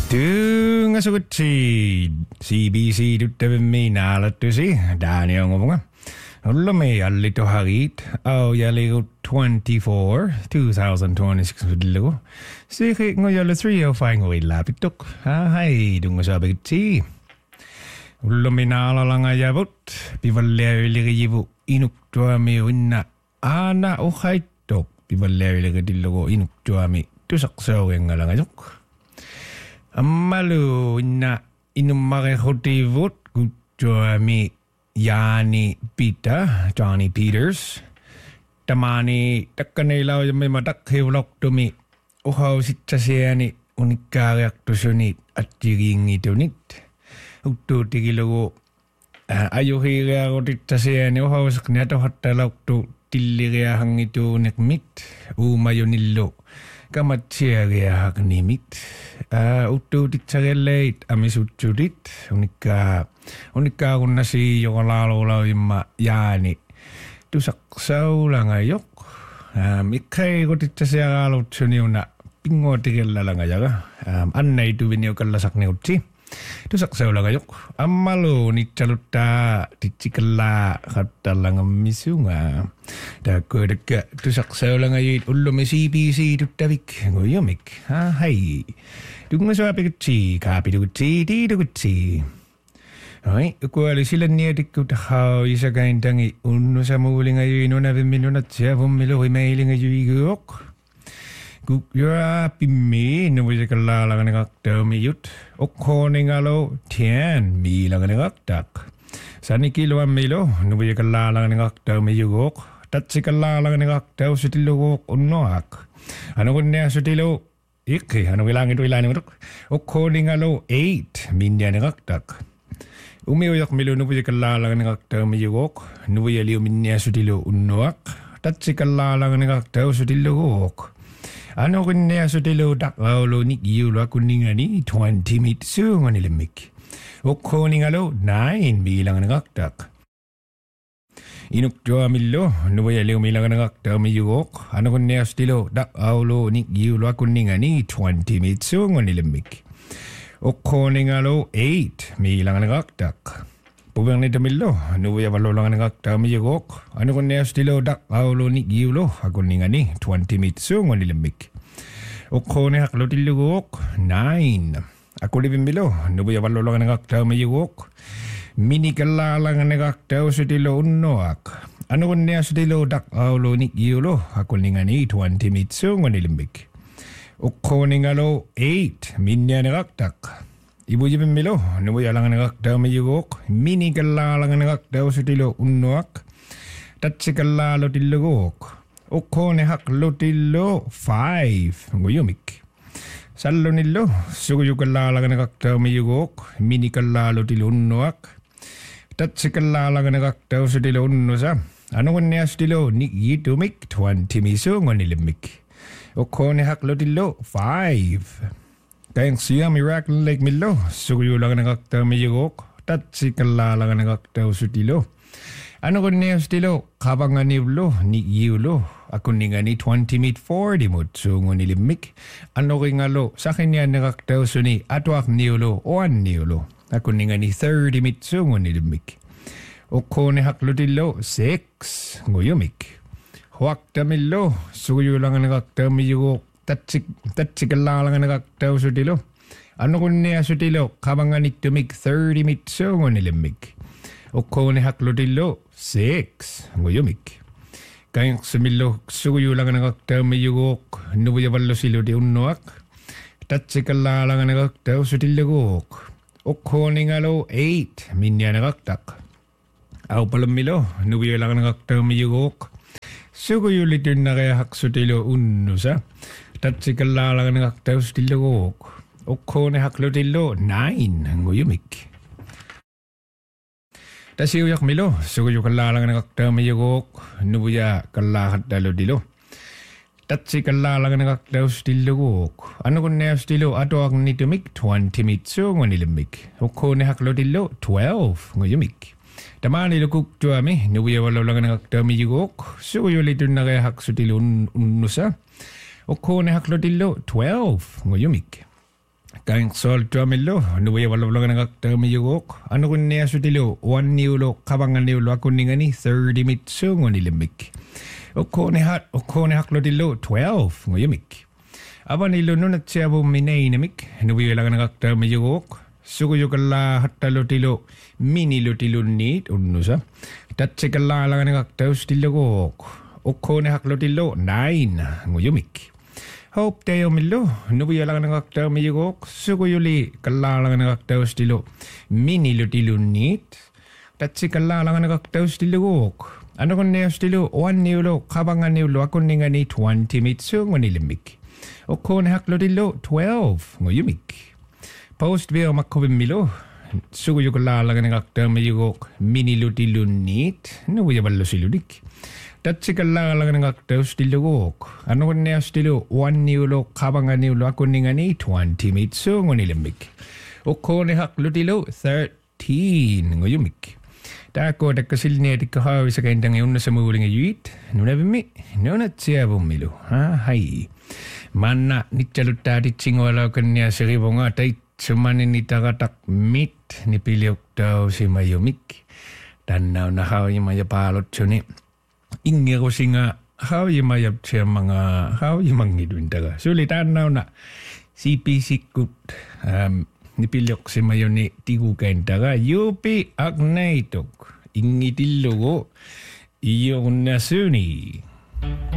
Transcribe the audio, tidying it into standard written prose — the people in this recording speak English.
Tungasugutsi CBC tuttavimmi naalattusi Daanionguvunga Ullumi allito harit Aujaligu 24 2026 villugu Sihi ngojalle 305 ngoillapituk Hai tungasabigitsi Ullumi naalalangajavut Pivalleaviligijivu inuktuami unna Aana uhaittok Pivalleaviligitillugu inuktuami Tusaqsaugengalangajok Ammalu inna inumarehotivut kutsuami Jani Peter, Johnny Peters. Tamani takkaneilau ja me matakhiuloktumi uhau sitsasiani unikkaariartusuni atjigiingitunit. Uttuutigilugu ajuhiiriarutitsasiani uhausakni atohattalauktu tilliriahangituunikmit uumayunillu kamatsiariahagnimit uttuutitsarelleit amisutsutit unikkarunnasi joqalaaluulaimma yaani tusaqsaulangajok mikkairutitsasiaraalutsuniuna pinguotikellalangajaka annaituviniukallasaqniutsi tusaqsaulangajok ammalu nitsaluttaa titsikallaa qattallangamisunga taakkuudakka tusaqsaulangajit ullumi CBC tuttavik nguyumik hai tungasapikutsi kaapitugutsi tiitugutsi Ai, kuali silaniatikku tahau isakaintangi unnusamuulingajinunavimminunatsia vummilurimailingajuiguok Kukjua pimmi nuvisikallaalangangaktaumiyut okkoningalo tien miilangangaktak Sanikiluammilo nuvisikallaalangangaktaumiyugok tatsikallaalangangaktausutilugook unnoak Anukunniasutilu Iki anukilangitu okkoningalo 8 minnianangaktak Umiuyak milu nuvisikallaalangangaktaumiyugok nuviyaliuminniasutilu unnoak tatsikallaalangangaktausutilugook Anukunniasutilu taqaulu nikiulu akunningani 20 mitsuunganilimik. Okkoningalo 9 miilangangaktak. Inuktuamillo nuvayaliu miilangangaktaumiyugok anukunniasutilu taqaulu nikiulu akunningani 20 mitsuunganilimik. Okkoningalo 8 miilangangaktak. Puvernitamillo nuvayavallulangangaktaumiyugok anukunniasutilu taqaulu nikiulu akunningani 20 mitsuunganilimik. Okkonihaqlutilluguok 9 Akulivimilo nuvayavallulangangaktaumiyugok minikallaalangangaktausutilu unnoak anukunniasutilu taqaulu nikiulu akunningani 20 mitsuunganilimik. Okkoningalo 8 minnianangaktak Ibujibimilo nuvayalangangaktaumiyugok minikallaalangangaktausutilu unnoak tatsikallaalutilluguok Okkonihaqlutillu 5 nguyumik Sallunillo suguyukallaalangangaktaumiyugok minikallaalutilu unnoak tatsikallaalangangaktausutilu unnusa anukunniasutilu nikitumik 20 misuunganilimik Okkonihaqlutillu 5 Kayang siya miracle like millo suguyulangangaktaumiyugok tatsikallaalangangaktausutilu Anukunniasutilu kabanganivlo nikiulu akunningani 20 mit 40 mutsuunganilimik anuringalo sakinianangaktausuni atuak niulu oan niulu akunningani 30 mitsuunganilimik Okkonihaqlutillu 6 nguyumik Huaktamillo suguyulangangaktaumiyugok tatsikallaalangangaktausutilu anukunniasutilu kabanganittumik 30 mitsuunganilimik Okkonihaqlutillu 6 nguyumik Kayangsamillo suguyulangangaktaumiyugok nuvayavallusiludi unnuak tatsikallaalangangaktausutilugook Okkoningalo 8 minnianangaktak Aupalummilo nuvayalangangaktaumiyugok suguyulitunnariahaqsutilu unnusa tatsikallaalangangaktausutilugook Okkonihaqlutillu 9 nguyumik Tasiuyak milo suguyukallaalangangaktaumiyugok nuvayakalaahattaludilu tatsikallaalangangaktausutilugook anukunniasutilu atuaqnitumik 20 mitsuunganilimik Okkonihaqlutillu 12 nguyumik Tamanilukuqtuami nuvayavallulangangaktaumiyugok suguyulitunnariahaqsutilu unnusa Okkonihaqlutillu 12 nguyumik Kain sol tuamillo nuya walawlagan ng aktamiyugok ano kun niya sutilo 1 niulo kabangan niulo akuningani 30 mitso ngonilimik okone haklo dilo 12 ngoyimik aba nilo nunat siya bu minainamik nuya lagan ng aktamiyugok suguyukalla hattalo tilo minilo tilo nit unnusa tatsikalla lagan ng aktaustilogok okone haklo dilo 9 ngoyimik Hope tayo milo, nubuya lang ng aktaw miyugok, suguyuli kalalang ng aktaw stilo, minilo tilo nit, tatsi kalalang ng aktaw stilo gok. Ano kung niya stilo, 1 niulo, kabangan niulo, ako nga ni 20 mitso ngonilimik. O kung haklo tilo, 12 ngoyumik. Post biyo makubim milo, suguyo kalalang ng aktaw miyugok, minilo tilo nit, nubuya balo siludik. Tatsikala lang ng aktaw stilo gok. Ano kung niya stilo 1 niulo kabangan niulo ako nga ni 20 mitso ngonilimik. O kung haklo tilo 13 ngoyumik. Tako takasil niya tikahawi sa kaintang yun na sa muling ayuit. Nunabimi, nunat siya bumilo. Hay. Mana nitsaluta titsingwala ko niya sa ribo nga tay sumanin ni takatak mit ni piliok daw si mayumik. Tanaw na hawa yung mayapalot siya ni. Ingi ko singa how you mayap siya mga how you mangidun taga sulitan na sipisikut nipilok si mayo ni tigukan taga yupi agnaitok ingi tillogo iyo nasuni